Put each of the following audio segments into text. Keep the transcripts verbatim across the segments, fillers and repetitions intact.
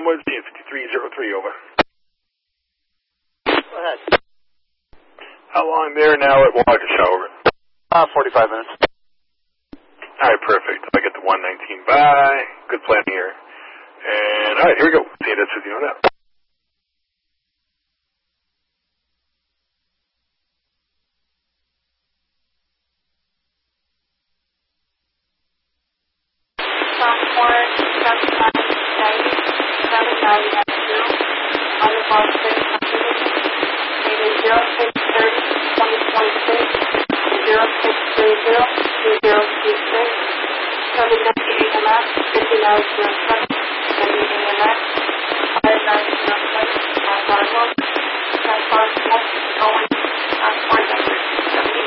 Woods, being fifty-three oh three, over. Go ahead. How long there now at Waukesha, over? Uh, forty-five minutes. All right, perfect. I get the one nineteen by. Good plan here. And, all right, here we go. See you, that's with you on that. Southport, seven nine ninety, seven nine nine two, on the ball six, maybe zero six thirty, twenty twenty-six, zero six three zero, two zero two six, seven ninety A M S, fifty-nine zero seven, seventy A M S, five nine zero seven, Chicago, Chicago, going, Southport number seventy,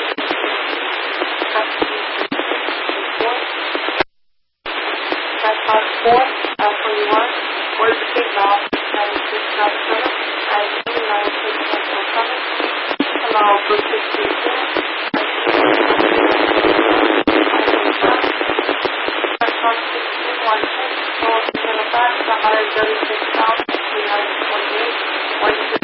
Southport four, Alpha one, where's the signal? ninety-six South seven, ninety-seven, ninety-six Central seven, hello, Blue six three two, Southport six two one six, North Middlesex, one hundred thirty-six South, three hundred twenty-eight, one